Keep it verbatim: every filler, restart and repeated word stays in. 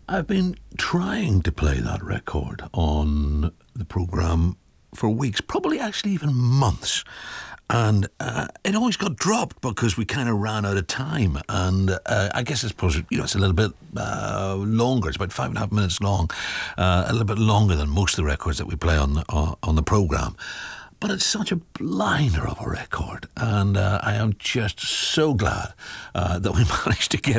I've been trying to play that record on the programme for weeks, probably actually even months. And uh, it always got dropped because we kind of ran out of time. And uh, I guess I suppose, you know, it's a little bit uh, longer. It's about five and a half minutes long. Uh, a little bit longer than most of the records that we play on the, uh, on the programme. But it's such a blinder of a record, and uh, I am just so glad uh, that we managed to get